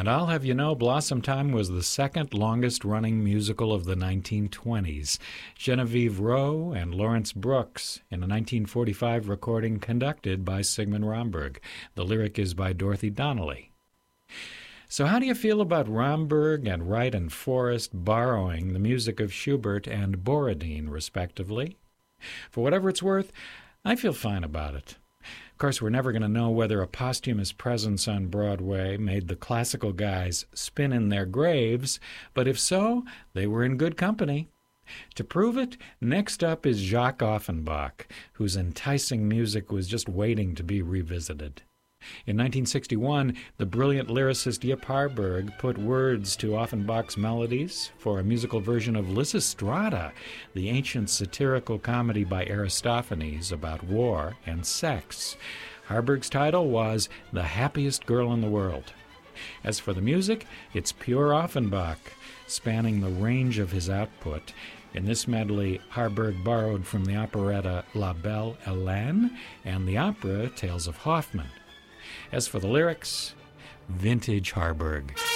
And I'll have you know, Blossom Time was the second longest-running musical of the 1920s. Genevieve Rowe and Lawrence Brooks in a 1945 recording conducted by Sigmund Romberg. The lyric is by Dorothy Donnelly. So how do you feel about Romberg and Wright and Forrest borrowing the music of Schubert and Borodin, respectively? For whatever it's worth, I feel fine about it. Of course, we're never going to know whether a posthumous presence on Broadway made the classical guys spin in their graves, but if so, they were in good company. To prove it, next up is Jacques Offenbach, whose enticing music was just waiting to be revisited. In 1961, the brilliant lyricist Yip Harburg put words to Offenbach's melodies for a musical version of Lysistrata, the ancient satirical comedy by Aristophanes about war and sex. Harburg's title was The Happiest Girl in the World. As for the music, it's pure Offenbach, spanning the range of his output. In this medley, Harburg borrowed from the operetta La Belle Hélène and the opera Tales of Hoffmann. As for the lyrics, vintage Harburg.